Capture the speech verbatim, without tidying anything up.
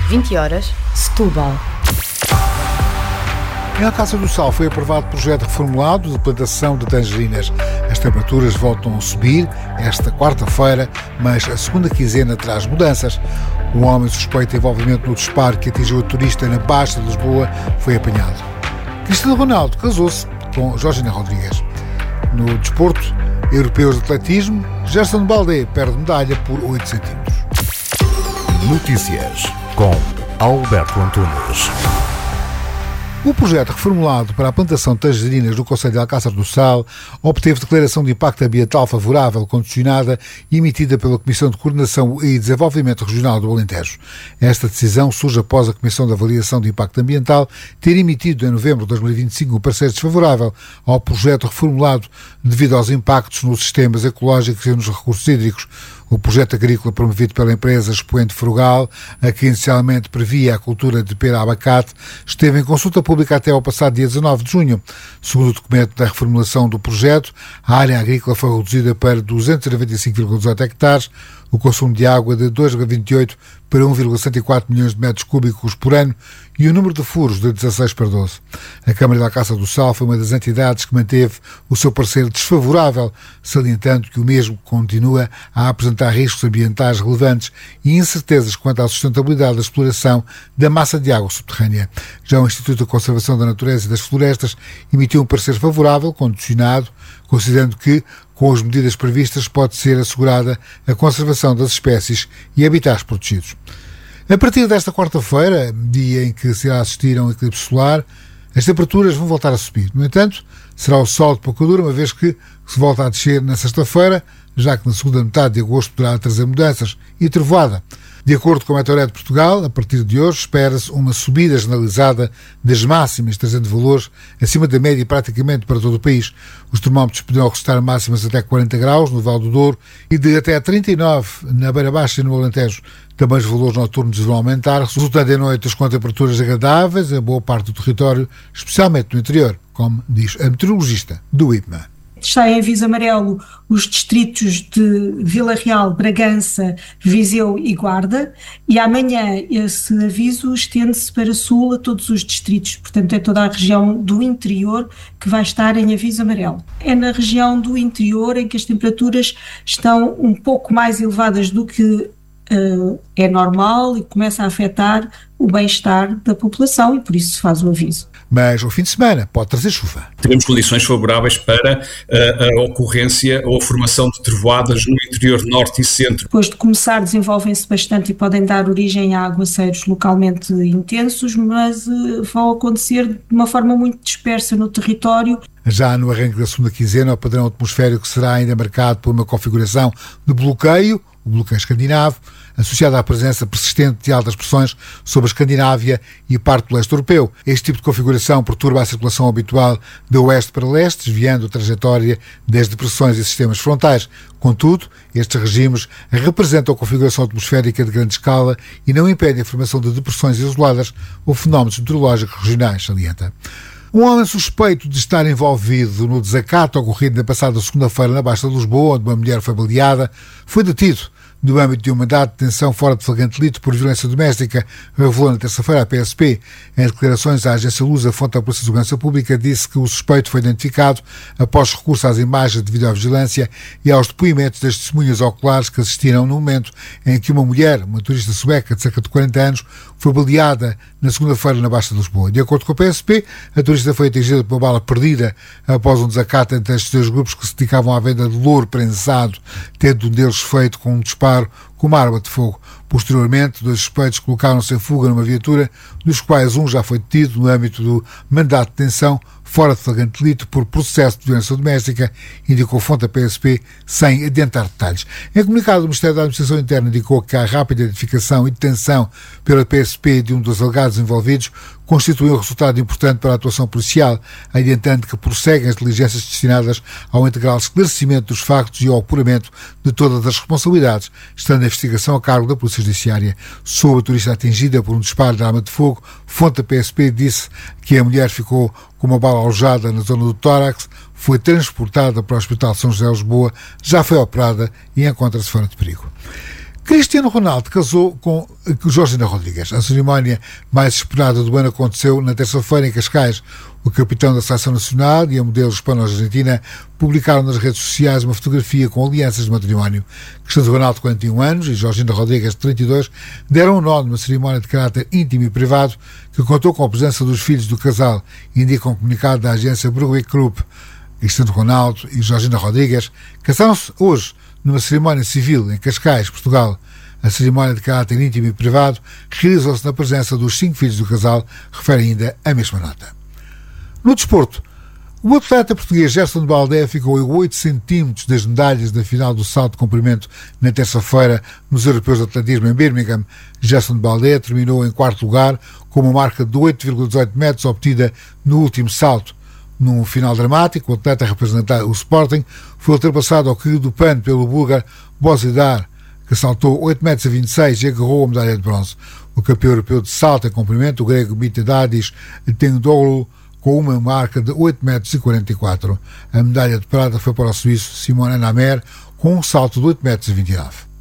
vinte horas, Setúbal. Em Alcácer do Sal foi aprovado projeto reformulado de plantação de tangerinas. As temperaturas voltam a subir esta quarta-feira, mas a segunda quinzena traz mudanças. Um homem suspeito de envolvimento no disparo que atingiu a turista na Baixa de Lisboa foi apanhado. Cristiano Ronaldo casou-se com Georgina Rodrigues. No desporto, europeus de atletismo, Gerson Baldé perde medalha por oito centímetros. Notícias com Alberto Antunes. O projeto reformulado para a plantação de tangerinas no concelho de Alcácer do Sal obteve declaração de impacto ambiental favorável, condicionada e emitida pela Comissão de Coordenação e Desenvolvimento Regional do Alentejo. Esta decisão surge após a Comissão de Avaliação de Impacto Ambiental ter emitido em novembro de dois mil e vinte e cinco um parecer desfavorável ao projeto reformulado devido aos impactos nos sistemas ecológicos e nos recursos hídricos. O projeto agrícola promovido pela empresa Expoente Frugal, a que inicialmente previa a cultura de pera-abacate, esteve em consulta pública até ao passado dia dezanove de junho. Segundo o documento da reformulação do projeto, a área agrícola foi reduzida para duzentos e noventa e cinco vírgula dezoito hectares, o consumo de água de dois vírgula vinte e oito para um vírgula cento e quatro milhões de metros cúbicos por ano e o número de furos de dezasseis para doze. A Câmara de Alcácer do Sal foi uma das entidades que manteve o seu parecer desfavorável, salientando que o mesmo continua a apresentar riscos ambientais relevantes e incertezas quanto à sustentabilidade da exploração da massa de água subterrânea. Já o Instituto de Conservação da Natureza e das Florestas emitiu um parecer favorável, condicionado, considerando que, com as medidas previstas, pode ser assegurada a conservação das espécies e habitats protegidos. A partir desta quarta-feira, dia em que se irá assistir a um eclipse solar, as temperaturas vão voltar a subir. No entanto, será o sol de pouca dura, uma vez que se volta a descer na sexta-feira, já que na segunda metade de agosto poderá trazer mudanças e trovoada. De acordo com a Meteorologia de Portugal, a partir de hoje espera-se uma subida generalizada das máximas, trazendo valores acima da média praticamente para todo o país. Os termómetros poderão registrar máximas até quarenta graus no Val do Douro e de até trinta e nove na Beira Baixa e no Alentejo. Também os valores noturnos vão aumentar, resultando em noites com temperaturas agradáveis em boa parte do território, especialmente no interior, como diz a meteorologista do I P M A. Está em aviso amarelo os distritos de Vila Real, Bragança, Viseu e Guarda, e amanhã esse aviso estende-se para sul a todos os distritos, portanto é toda a região do interior que vai estar em aviso amarelo. É na região do interior em que as temperaturas estão um pouco mais elevadas do que Uh, é normal e começa a afetar o bem-estar da população e por isso se faz o aviso. Mas o fim de semana pode trazer chuva. Teremos condições favoráveis para uh, a ocorrência ou a formação de trovoadas no interior norte e centro. Depois de começar, desenvolvem-se bastante e podem dar origem a aguaceiros localmente intensos, mas uh, vão acontecer de uma forma muito dispersa no território. Já no arranque da segunda quinzena, o padrão atmosférico será ainda marcado por uma configuração de bloqueio, o bloqueio escandinavo, associado à presença persistente de altas pressões sobre a Escandinávia e parte do leste europeu. Este tipo de configuração perturba a circulação habitual de oeste para leste, desviando a trajetória das depressões e sistemas frontais. Contudo, estes regimes representam a configuração atmosférica de grande escala e não impedem a formação de depressões isoladas ou fenómenos meteorológicos regionais, salienta. Um homem suspeito de estar envolvido no desacato ocorrido na passada segunda-feira na Baixa de Lisboa, onde uma mulher foi baleada, foi detido no âmbito de um mandato de detenção fora de flagrante delito por violência doméstica, revelou na terça-feira a P S P. Em declarações à agência Lusa, a fonte da Polícia de Segurança Pública disse que o suspeito foi identificado após recurso às imagens de videovigilância e aos depoimentos das testemunhas oculares que assistiram no momento em que uma mulher, uma turista sueca de cerca de quarenta anos, foi baleada na segunda-feira na Baixa de Lisboa. De acordo com a P S P, a turista foi atingida por uma bala perdida após um desacato entre estes dois grupos que se dedicavam à venda de louro prensado, tendo um deles feito com um disparo com uma arma de fogo. Posteriormente, dois suspeitos colocaram-se em fuga numa viatura, dos quais um já foi detido no âmbito do mandato de detenção fora de flagrante delito por processo de violência doméstica, indicou a fonte da P S P, sem adiantar detalhes. Em comunicado, o Ministério da Administração Interna indicou que a rápida identificação e detenção pela P S P de um dos alegados envolvidos constitui um resultado importante para a atuação policial, adiantando que prosseguem as diligências destinadas ao integral esclarecimento dos factos e ao apuramento de todas as responsabilidades, estando a investigação a cargo da Polícia Judiciária. Sobre a turista atingida por um disparo de arma de fogo, fonte da P S P disse que a mulher ficou com uma bala alojada na zona do tórax, foi transportada para o Hospital São José de Lisboa, já foi operada e encontra-se fora de perigo. Cristiano Ronaldo casou com Georgina Rodrigues. A cerimónia mais esperada do ano aconteceu na terça-feira em Cascais. O capitão da Seleção Nacional e a modelo hispano-argentina publicaram nas redes sociais uma fotografia com alianças de matrimónio. Cristiano Ronaldo, quarenta e um anos, e Georgina Rodrigues, trinta e dois, deram um nó numa cerimónia de caráter íntimo e privado que contou com a presença dos filhos do casal, indica um comunicado da agência Brunswick Group. Cristiano Ronaldo e Georgina Rodrigues casaram-se hoje numa cerimónia civil em Cascais, Portugal. A cerimónia de caráter íntimo e privado realizou-se na presença dos cinco filhos do casal, refere ainda a mesma nota. No desporto, o atleta português Gerson Baldé ficou a oito centímetros das medalhas da final do salto de comprimento na terça-feira nos Europeus de Atletismo em Birmingham. Gerson Baldé terminou em quarto lugar com uma marca de oito vírgula dezoito metros obtida no último salto. Num final dramático, o atleta a representar o Sporting foi ultrapassado ao cair do pano pelo búlgaro Bozidar, que saltou oito metros e vinte e seis e agarrou a medalha de bronze. O campeão europeu de salto em comprimento, o grego Mitadadis Tendoğlu, com uma marca de oito metros e quarenta e quatro. A medalha de prata foi para o suíço Simon Anamer, com um salto de oito metros e vinte e nove.